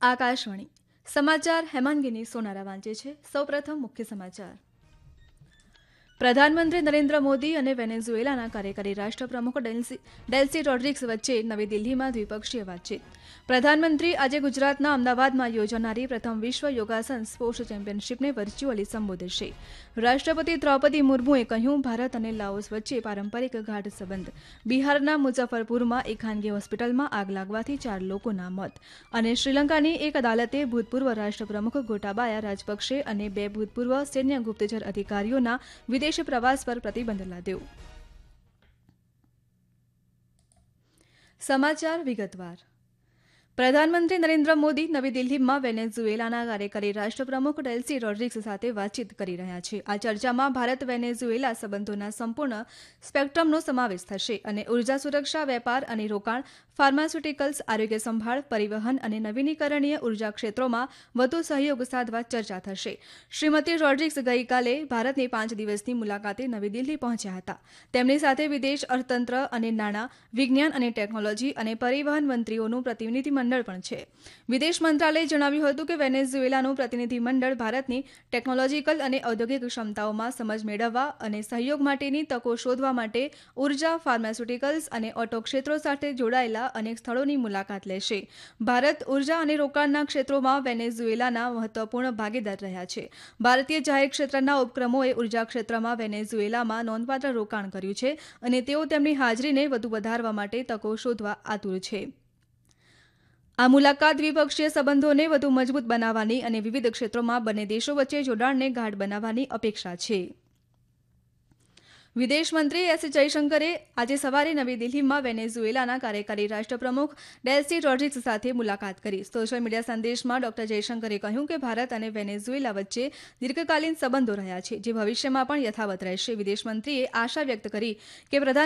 આકાશવાણી સમાચાર હેમાંગીની સોનારા વાંચે છે. સૌપ્રથમ મુખ્ય સમાચાર. પ્રધાનમંત્રી નરેન્દ્ર મોદી અને વેનેઝુએલાના કાર્યકારી રાષ્ટ્રપ્રમુખ ડેલ્સી રોડ્રિગ્સ વચ્ચે નવી દિલ્હીમાં દ્વિપક્ષીય વાતચીત. પ્રધાનમંત્રી આજે ગુજરાતના અમદાવાદમાં યોજાનારી પ્રથમ વિશ્વ યોગાસન સ્પોર્ટ્સ ચેમ્પિયનશિપને વર્ચ્યુઅલી સંબોધશે. રાષ્ટ્રપતિ દ્રૌપદી મુર્મુએ કહ્યું, ભારત અને લાઓસ વચ્ચે પારંપરિક ગાઢ સંબંધ. બિહારના મુઝફ્ફરપુરમાં એક ખાનગી હોસ્પિટલમાં આગ લાગવાથી 4 લોકોના મોત. અને શ્રીલંકાની એક અદાલતે ભૂતપૂર્વ રાષ્ટ્રપ્રમુખ ગોટાબાયા રાજપક્ષે અને 2 ભૂતપૂર્વ સૈન્ય ગુપ્તચર અધિકારીઓના વિદેશ પ્રવાસ પર પ્રતિબંધ લાદ્યો. સમાચાર વિગતવાર. પ્રધાનમંત્રી નરેન્દ્ર મોદી નવી દિલ્હીમાં વેનેઝુએલાના કાર્યકારી રાષ્ટ્રપ્રમુખ ડેલ્સી રોડ્રિગ્સ સાથે વાતચીત કરી રહ્યા છે. આ ચર્ચામાં ભારત વેનેઝુએલા સંબંધોના સંપૂર્ણ સ્પેક્ટ્રમનો સમાવેશ થશે અને ઉર્જા સુરક્ષા, વેપાર અને રોકાણ, ફાર્માસ્યુટિકલ્સ, આરોગ્ય સંભાળ, પરિવહન અને નવીનીકરણીય ઉર્જા ક્ષેત્રોમાં વધુ સહયોગ સાધવા ચર્ચા થશે. શ્રીમતી રોડ્રિગ્સ ગઈકાલે ભારતની 5 દિવસની મુલાકાતે નવી દિલ્હી પહોંચ્યા હતા. તેમની સાથે વિદેશ, અર્થતંત્ર અને નાણાં, વિજ્ઞાન અને ટેકનોલોજી અને પરિવહન મંત્રીઓનું પ્રતિનિધિમંડળ પણ છે. વિદેશ મંત્રાલયે જણાવ્યું હતું કે વેનેઝુએલાનું પ્રતિનિધિમંડળ ભારતની ટેકનોલોજીકલ અને ઔદ્યોગિક ક્ષમતાઓમાં સમજ મેળવવા અને સહયોગ માટેની તકો શોધવા માટે ઉર્જા, ફાર્માસ્યુટિકલ્સ અને ઓટો ક્ષેત્રો સાથે જોડાયેલા અનેક સ્થળોની મુલાકાત લેશે. ભારત ઉર્જા અને રોકાણના ક્ષેત્રોમાં વેનેઝુએલાના મહત્વપૂર્ણ ભાગીદાર રહ્યા છે. ભારતીય જાહેર ક્ષેત્રના ઉપક્રમોએ ઉર્જા ક્ષેત્રમાં વેનેઝુએલામાં નોંધપાત્ર રોકાણ કર્યું છે અને તેઓ તેમની હાજરીને વધુ વધારવા માટે તકો શોધવા આતુર છે. આ મુલાકાત દ્વિપક્ષીય સંબંધોને વધુ મજબૂત બનાવવાની અને વિવિધ ક્ષેત્રોમાં બંને દેશો વચ્ચે જોડાણને ગાઢ બનાવવાની અપેક્ષા છે. વિદેશ મંત્રી એસ જયશંકરે આજે સવારે નવી દિલ્હીમાં વેનેઝુએલાના કાર્યકારી રાષ્ટ્રપ્રમુખ ડેલ્સી રોડ્રિગ્સ સાથે મુલાકાત કરી. સોશિયલ મીડિયા સંદેશમાં ડોક્ટર જયશંકરે કહ્યું કે ભારત અને વેનેઝુએલા વચ્ચે દીર્ઘકાલીન સંબંધો રહ્યા છે, જે ભવિષ્યમાં પણ યથાવત રહેશે. વિદેશ મંત્રીએ આશા વ્યક્ત કરી કે